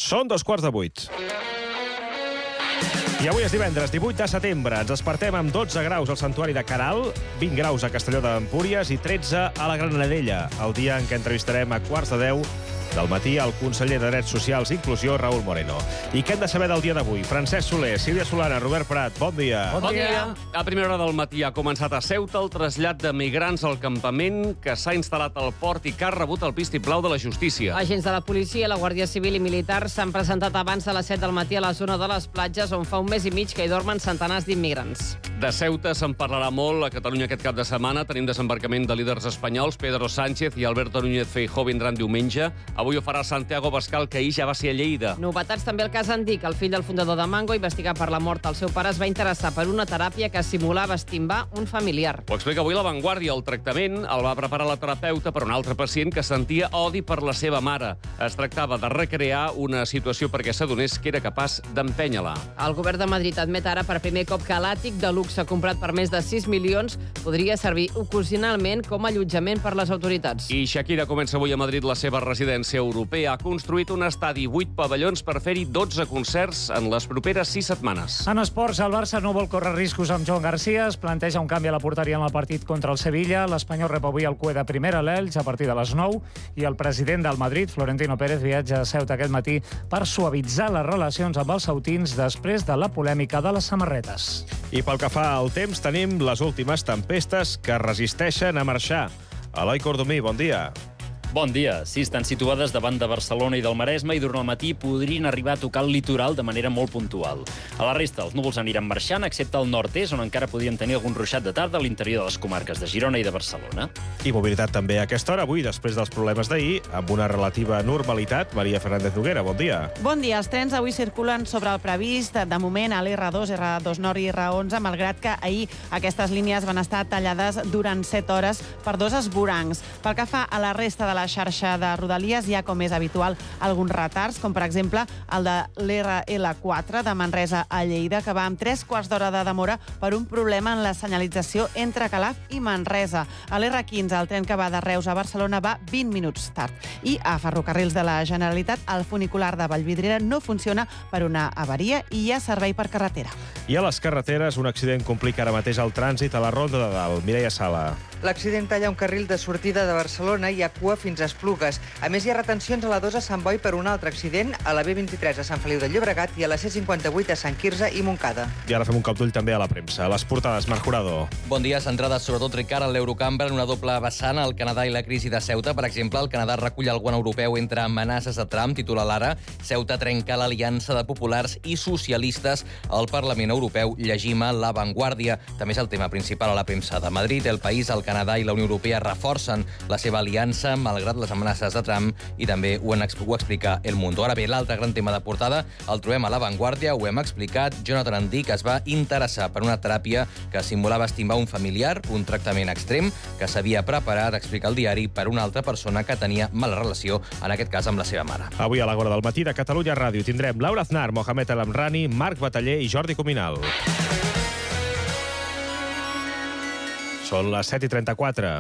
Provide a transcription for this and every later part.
Són 7:15. I avui és divendres, 18 de setembre. Ens despertem amb 12 graus al Santuari de Caral, 20 graus a Castelló d'Empúries i 13 a la Granadella, el dia en què entrevistarem a 9:15 del matí el conseller de Drets Socials i Inclusió, Raúl Moreno. I què hem de saber del dia d'avui? Francesc Soler, Sílvia Solana, Robert Prat, bon dia. Bon dia. A primera hora del matí ha començat a Ceuta el trasllat de migrants al campament que s'ha instal·lat al port i que ha rebut el vistiplau de la justícia. Agents de la policia, la Guàrdia Civil i militars s'han presentat abans de les 7 del matí a la zona de les platges on fa un mes i mig que hi dormen centenars d'immigrants. De Ceuta se'n parlarà molt a Catalunya aquest cap de setmana. Tenim desembarcament de líders espanyols. Pedro Sánchez i Alberto Núñez Feijóo vindran diumenge. Avui ho farà Santiago Bascal, que ahir ja va ser a Lleida. Novetats també el cas Andic. El fill del fundador de Mango, investigat per la mort del seu pare, es va interessar per una teràpia que simulava estimbar un familiar. Ho explica avui La Vanguardia. El tractament el va preparar la terapeuta per un altre pacient que sentia odi per la seva mare. Es tractava de recrear una situació perquè s'adonés que era capaç d'empènyer-la. El govern de Madrid admet ara per primer cop que l'àtic de luxe comprat per més de 6 milions podria servir ocasionalment com a allotjament per les autoritats. I Shakira comença avui a Madrid la seva residència europea. Ha construït un estadi, 8 pavellons per fer-hi 12 concerts en les properes 6 setmanes. En esports, el Barça no vol córrer riscos amb Joan Garcia. Es planteja un canvi a la porteria en el partit contra el Sevilla. L'Espanyol rep avui el Cue de primera a l'Elx a partir de les 9 i el president del Madrid, Florentino Pérez, viatja a Ceuta aquest matí per suavitzar les relacions amb els ceutins després de la polèmica de les samarretes. I pel que fa al temps, tenim les últimes tempestes que resisteixen a marxar. Eloi Cordomí, bon dia. Bon dia. Sí, estan situades davant de Barcelona i del Maresme i durant el matí podrien arribar a tocar el litoral de manera molt puntual. A la resta, els núvols aniran marxant, excepte al nord-est, on encara podríem tenir algun ruixat de tarda a l'interior de les comarques de Girona i de Barcelona. I mobilitat també a aquesta hora, avui, després dels problemes d'ahir, amb una relativa normalitat. Maria Fernández Noguera, bon dia. Bon dia. Els trens avui circulen sobre el previst, de moment, a l'R2, R2 Nord i R11, malgrat que ahir aquestes línies van estar tallades durant 7 hores per 2 esvorancs. Pel que fa a la resta de la xarxa de Rodalies, hi ha, com és habitual, alguns retards, com per exemple el de l'RL4 de Manresa a Lleida, que va amb 3 quarts d'hora de demora per un problema en la senyalització entre Calaf i Manresa. A l'R15, el tren que va de Reus a Barcelona, va 20 minuts tard. I a Ferrocarrils de la Generalitat, el funicular de Vallvidrera no funciona per una avaria i hi ha servei per carretera. I a les carreteres, un accident complica ara mateix el trànsit a la Ronda de Dalt. Mireia Sala. L'accident talla un carril de sortida de Barcelona i hi ha cua fins a Esplugues. A més, hi ha retencions a la 2 a Sant Boi per un altre accident, a la B23 a Sant Feliu de Llobregat i a la C58 a Sant Quirze i Montcada. I ara fem un cop d'ull també a la premsa. A les portades, Marc Jurado. Bon dia, centrades sobretot, Ricard, en l'Eurocambra, en una doble vessant, el Canadà i la crisi de Ceuta. Per exemple, el Canadà recull el guant europeu entre amenaces de Trump, titula l'Ara. Ceuta trenca l'aliança de populars i socialistes al Parlament Europeu, llegim a La Vanguardia. També és el tema principal a la premsa de Madrid. El país, el Canadà i la Unió Europea reforcen la seva aliança malgrat les amenaces de Trump i també ho explica El Mundo. Ara bé, l'altre gran tema de portada el trobem a La Vanguardia, ho hem explicat. Jonathan Andic es va interessar per una teràpia que simulava estimbar un familiar, un tractament extrem que s'havia preparat, explica el diari, per una altra persona que tenia mala relació, en aquest cas amb la seva mare. Avui a l'Agora del matí de Catalunya Ràdio tindrem Laura Aznar, Mohamed El Amrani, Marc Bataller i Jordi Cuminal. Són les 7:34.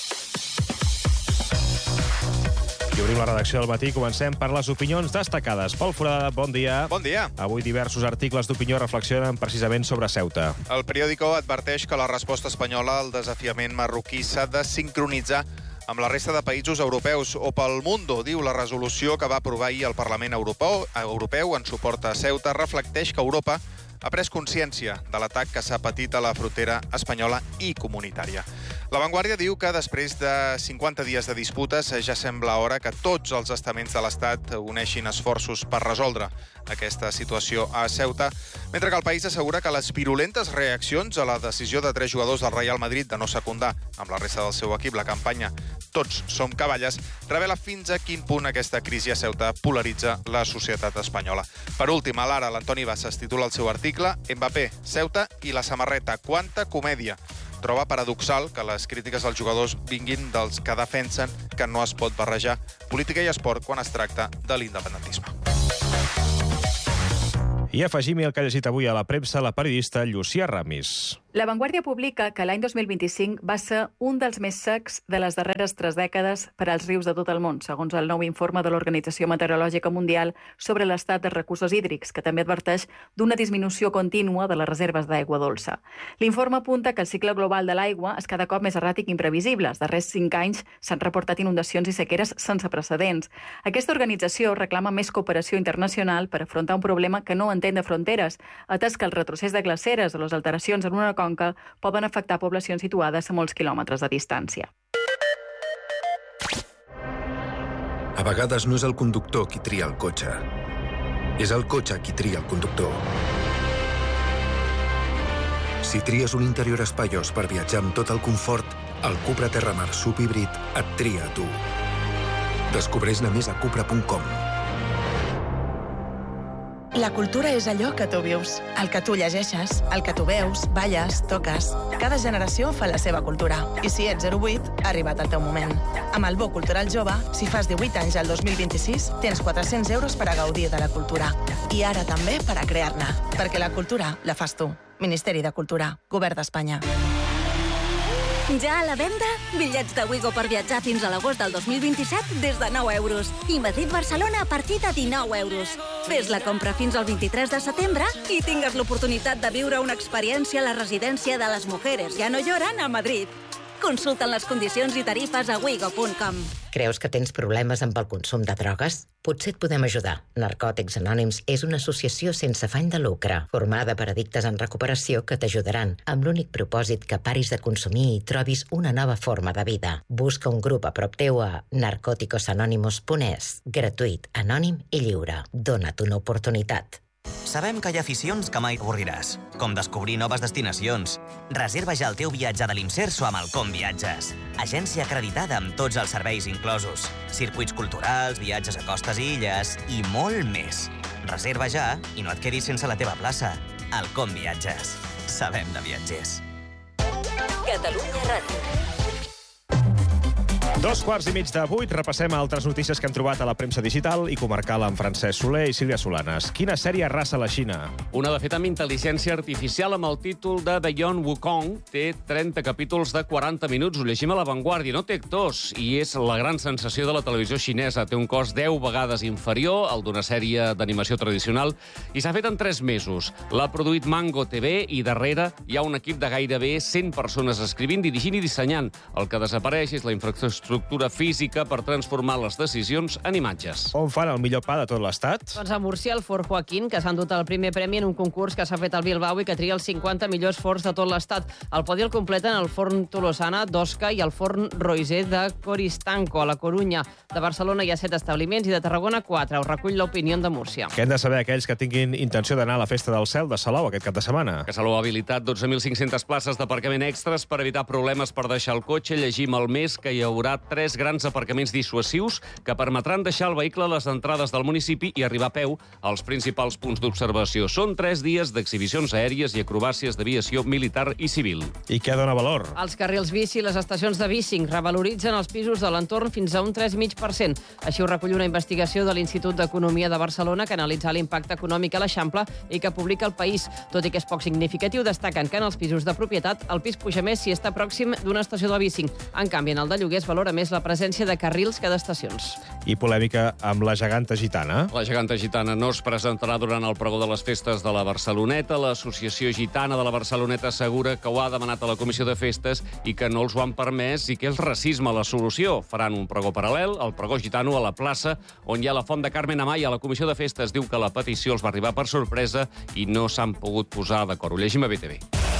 I obrim la redacció del matí. Comencem per les opinions destacades. Pol Forada, bon dia. Bon dia. Avui diversos articles d'opinió reflexionen precisament sobre Ceuta. El periòdico adverteix que la resposta espanyola al desafiament marroquí s'ha de sincronitzar amb la resta de països europeus o pel Mundo. Diu, la resolució que va aprovar ahir el Parlament Europeu en suport a Ceuta reflecteix que Europa ha pres consciència de l'atac que s'ha patit a la frontera espanyola i comunitària. La Vanguardia diu que després de 50 dies de disputes ja sembla hora que tots els estaments de l'Estat uneixin esforços per resoldre aquesta situació a Ceuta, mentre que el país assegura que les virulentes reaccions a la decisió de 3 jugadors del Real Madrid de no secundar amb la resta del seu equip la campanya Tots som cavalles revela fins a quin punt aquesta crisi a Ceuta polaritza la societat espanyola. Per últim, a l'Ara, l'Antoni Bassas titula el seu article Mbappé, Ceuta i la samarreta. Quanta comèdia! Troba paradoxal que les crítiques als jugadors vinguin dels que defensen que no es pot barrejar política i esport quan es tracta de l'independentisme. I afegim el que ha llegit avui a la premsa la periodista Llucia Ramis. La Vanguardia publica que l'any 2025 va ser un dels més secs de les darreres 3 dècades per als rius de tot el món, segons el nou informe de l'Organització Meteorològica Mundial sobre l'estat dels recursos hídrics, que també adverteix d'una disminució contínua de les reserves d'aigua dolça. L'informe apunta que el cicle global de l'aigua és cada cop més erràtic i imprevisible. Els darrers 5 anys s'han reportat inundacions i sequeres sense precedents. Aquesta organització reclama més cooperació internacional per afrontar un problema que no entén de fronteres, atès que el retrocés de glaceres o les alteracions en una conca poden afectar poblacions situades a molts quilòmetres de distància. A vegades no és el conductor qui tria el cotxe. És el cotxe qui tria el conductor. Si tries un interior espaiós per viatjar amb tot el confort, el Cupra Terramar Subhíbrid et tria a tu. Descobreix-ne més a cupra.com. La cultura és allò que tu vius, el que tu llegeixes, el que tu veus, balles, toques. Cada generació fa la seva cultura. I si ets 08, ha arribat el teu moment. Amb el Bo Cultural Jove, si fas 18 anys al 2026, tens 400 euros per a gaudir de la cultura. I ara també per a crear-ne. Perquè la cultura la fas tu. Ministeri de Cultura, Govern d'Espanya. Ja a la venda, bitllets de Wigo per viatjar fins a l'agost del 2027 des de 9 euros. I Madrid-Barcelona a partir de 19 euros. Fes la compra fins al 23 de setembre i tingues l'oportunitat de viure una experiència a la residència de les Mujeres Ja no lloran a Madrid. Consulta les condicions i tarifes a wigo.com. Creus que tens problemes amb el consum de drogues? Potser et podem ajudar. Narcòtics Anònims és una associació sense afany de lucre, formada per addictes en recuperació que t'ajudaran, amb l'únic propòsit que paris de consumir i trobis una nova forma de vida. Busca un grup a prop teu a narcoticosanonymous.es. Gratuït, anònim i lliure. Dona't una oportunitat. Sabem que hi ha aficions que mai avorriràs, com descobrir noves destinacions. Reserva ja el teu viatge de l'Imserso amb el Com Viatges. Agència acreditada amb tots els serveis inclosos. Circuits culturals, viatges a costes i illes i molt més. Reserva ja i no et quedis sense la teva plaça. El Com Viatges. Sabem de viatgers. Catalunya Ràdio. 7:15, repassem altres notícies que hem trobat a la premsa digital i comarcal amb Francesc Soler i Sílvia Solanes. Quina sèrie arrasa la Xina? Una de fet amb intel·ligència artificial amb el títol de Beyond Wukong. Té 30 capítols de 40 minuts. Ho llegim a La Vanguardia. No té actors i és la gran sensació de la televisió xinesa. Té un cost 10 vegades inferior al d'una sèrie d'animació tradicional i s'ha fet en 3 mesos. L'ha produït Mango TV i darrere hi ha un equip de gairebé 100 persones escrivint, dirigint i dissenyant. El que desapareix és la infraestructura física per transformar les decisions en imatges. On fan el millor pa de tot l'estat? Doncs a Múrcia, el Forn Joaquín, que s'ha endut el primer premi en un concurs que s'ha fet al Bilbao i que tria els 50 millors forns de tot l'estat. El podi el completen el Forn Tolosana d'Osca i el Forn Roiser de Coristanco, a la Corunya. De Barcelona hi ha 7 establiments i de Tarragona 4. Ho recull l'Opinió de Múrcia. Què han de saber aquells que tinguin intenció d'anar a la Festa del Cel de Salou aquest cap de setmana? Que Salou ha habilitat 12.500 places d'aparcament extres per evitar problemes per deixar el cotxe. Llegim al mes que hi haurà 3 grans aparcaments dissuasius que permetran deixar el vehicle a les entrades del municipi i arribar a peu als principals punts d'observació. Són 3 dies d'exhibicions aèries i acrobàcies d'aviació militar i civil. I què dona valor? Els carrils bici i les estacions de bicing revaloritzen els pisos de l'entorn fins a un 3,5%. Així ho recull una investigació de l'Institut d'Economia de Barcelona que analitza l'impacte econòmic a l'Eixample i que publica El País. Tot i que és poc significatiu, destaquen que en els pisos de propietat el pis puja més si està pròxim d'una estació de bicing. En canvi, en el de lloguer es valora més la presència de carrils que d'estacions. I polèmica amb la geganta gitana. La geganta gitana no es presentarà durant el pregó de les festes de la Barceloneta. L'Associació Gitana de la Barceloneta assegura que ho ha demanat a la Comissió de Festes i que no els ho han permès i que és racisme la solució. Faran un pregó paral·lel, el pregó gitano, a la plaça on hi ha la font de Carmen Amaya. La Comissió de Festes diu que la petició els va arribar per sorpresa i no s'han pogut posar d'acord. Ho llegim a BTV.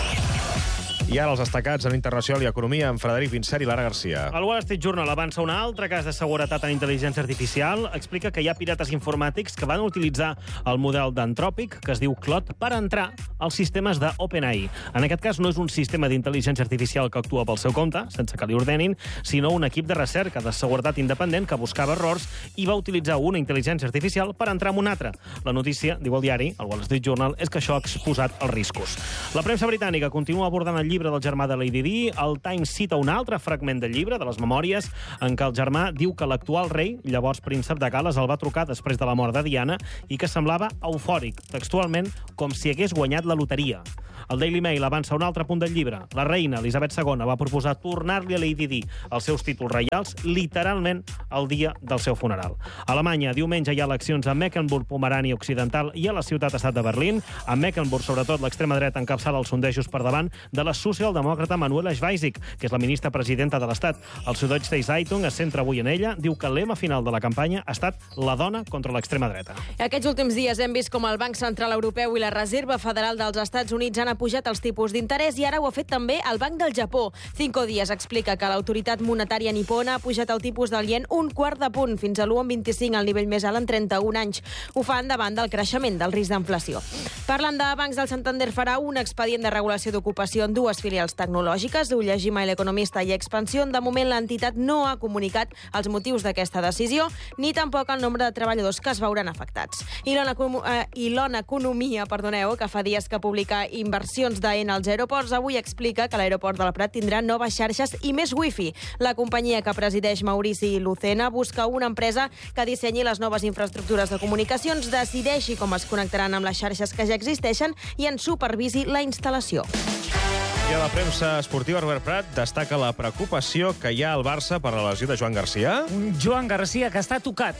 I ara els destacats en Internacional i Economia amb Frederic Vincer i Lara Garcia. El Wall Street Journal avança un altre cas de seguretat en intel·ligència artificial. Explica que hi ha pirates informàtics que van utilitzar el model d'Anthropic, que es diu Claude, per entrar als sistemes d'OpenAI. En aquest cas no és un sistema d'intel·ligència artificial que actua pel seu compte, sense que li ordenin, sinó un equip de recerca de seguretat independent que buscava errors i va utilitzar una intel·ligència artificial per entrar en una altra. La notícia, diu el diari, el Wall Street Journal, és que això ha exposat els riscos. La premsa britànica continua abordant el llibre del germà de Lady Di. El Times cita un altre fragment del llibre, de les memòries, en què el germà diu que l'actual rei, llavors príncep de Gal·les, el va trucar després de la mort de Diana i que semblava eufòric, textualment com si hagués guanyat la loteria. El Daily Mail avança un altre punt del llibre. La reina Elisabet II va proposar tornar-li a Lady Di els seus títols reials literalment el dia del seu funeral. A Alemanya, diumenge hi ha eleccions a Mecklenburg-Pomerània Occidental i a la ciutat-estat de Berlín. A Mecklenburg, sobretot, l'extrema dreta encapçala els sondejos per davant de la socialdemòcrata Manuela Schwesig, que és la ministra presidenta de l'Estat. El Süddeutsche Zeitung es centra avui en ella, diu que el lema final de la campanya ha estat la dona contra l'extrema dreta. Aquests últims dies hem vist com el Banc Central Europeu i la Reserva Federal dels Estats Units han apujat els tipus d'interès i ara ho ha fet també el Banc del Japó. 5 dies explica que l'autoritat monetària nipona ha pujat el tipus del ien un quart de punt, fins a l'1,25, el nivell més alt en 31 anys. Ho fan davant del creixement del risc d'inflació. Parlant de bancs, el Santander farà un expedient de regulació d'ocupació en 2 filials tecnològiques, ho llegim a L'Economista i Expansió. De moment, l'entitat no ha comunicat els motius d'aquesta decisió, ni tampoc el nombre de treballadors que es veuran afectats. I l'ONU Economia, que fa dies que publica inversions d'Aena als aeroports, avui explica que l'aeroport del Prat tindrà noves xarxes i més wifi. La companyia que presideix Maurici Lucena busca una empresa que dissenyi les noves infraestructures de comunicacions, decideixi com es connectaran amb les xarxes que ja existeixen i en supervisi la instal·lació. I a la premsa esportiva, Robert Prat destaca la preocupació que hi ha al Barça per la lesió de Joan Garcia. Un Joan Garcia que està tocat.